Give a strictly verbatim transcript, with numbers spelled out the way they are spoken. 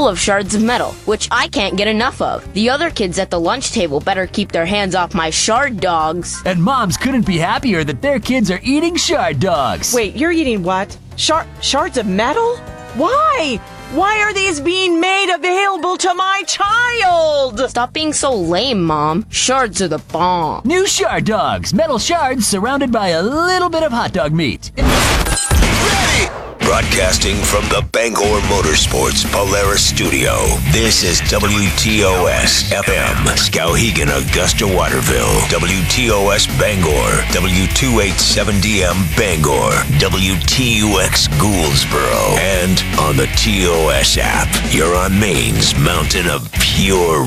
full of shards of metal, which I can't get enough of. The other kids at the lunch table better keep their hands off my shard dogs. And moms couldn't be happier that their kids are eating shard dogs. Wait, you're eating what? Shard shards of metal? Why? Why are these being made available to my child? Stop being so lame, Mom. Shards are the bomb. New shard dogs. Metal shards surrounded by a little bit of hot dog meat. Broadcasting from the Bangor Motorsports Polaris Studio, this is W T O S F M, Skowhegan, Augusta, Waterville, W T O S Bangor, W two eighty-seven D M Bangor, W T U X Gouldsboro, and on the T O S app. You're on Maine's mountain of pure